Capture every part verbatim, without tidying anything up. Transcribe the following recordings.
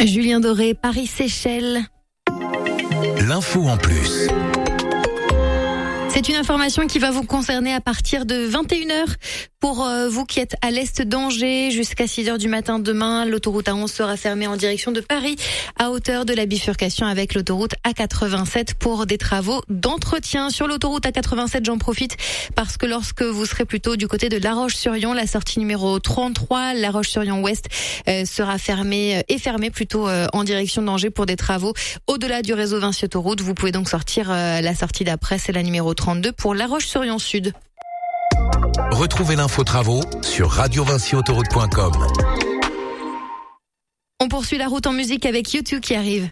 Julien Doré, Paris-Seychelles. L'info en plus. C'est une information qui va vous concerner à partir de vingt et une heures. Pour euh, vous qui êtes à l'est d'Angers, jusqu'à six heures du matin demain, l'autoroute A onze sera fermée en direction de Paris, à hauteur de la bifurcation avec l'autoroute A quatre-vingt-sept pour des travaux d'entretien. Sur l'autoroute A quatre-vingt-sept, j'en profite parce que lorsque vous serez plutôt du côté de La Roche-sur-Yon, la sortie numéro trente-trois, La Roche-sur-Yon Ouest, euh, sera fermée, et fermée plutôt euh, en direction d'Angers pour des travaux au-delà du réseau Vinci Autoroute. Vous pouvez donc sortir euh, la sortie d'après, c'est la numéro trente-deux pour La Roche-sur-Yon Sud. Retrouvez l'info travaux sur radio vinci autoroute point com. On poursuit la route en musique avec U deux qui arrive.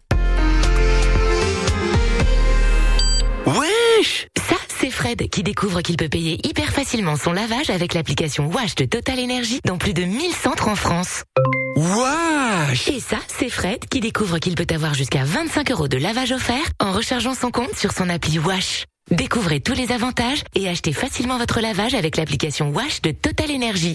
Wesh! Ça, c'est Fred qui découvre qu'il peut payer hyper facilement son lavage avec l'application Wash de Total Energy dans plus de mille centres en France. Wesh! Et ça, c'est Fred qui découvre qu'il peut avoir jusqu'à vingt-cinq euros de lavage offert en rechargeant son compte sur son appli Wash. Découvrez tous les avantages et achetez facilement votre lavage avec l'application Wash de Total Energy.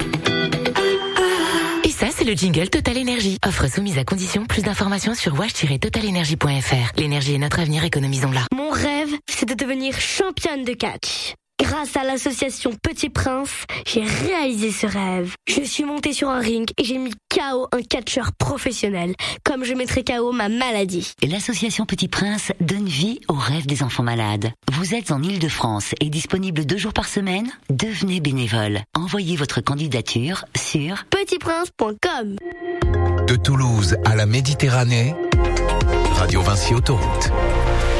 Et ça, c'est le jingle Total Energy. Offre soumise à condition. Plus d'informations sur wash tiret total energy point f r. L'énergie est notre avenir, économisons-la. Mon rêve, c'est de devenir championne de catch. Grâce à l'association Petit Prince, j'ai réalisé ce rêve. Je suis montée sur un ring et j'ai mis K O un catcheur professionnel, comme je mettrai K O ma maladie. L'association Petit Prince donne vie aux rêves des enfants malades. Vous êtes en Île-de-France et disponible deux jours par semaine? Devenez bénévole. Envoyez votre candidature sur petit prince point com. De Toulouse à la Méditerranée, Radio Vinci Autoroute.